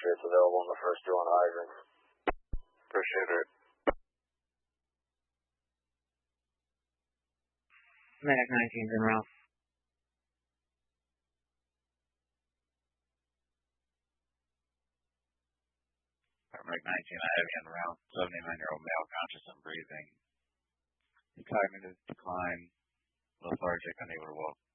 nitrates available in the first 2 on hydrant. Appreciate it. Medic 19's en route. Medic 19, I have you en route. 79-year-old male, conscious and breathing. Cognitive decline, lethargic, unable to walk.